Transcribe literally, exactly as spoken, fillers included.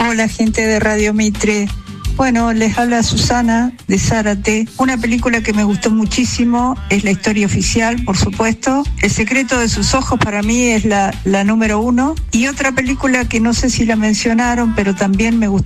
Hola, gente de Radio Mitre. Bueno, les habla Susana de Zárate. Una película que me gustó muchísimo es La historia oficial, por supuesto. El secreto de sus ojos para mí es la, la número uno. Y otra película que no sé si la mencionaron, pero también me gustó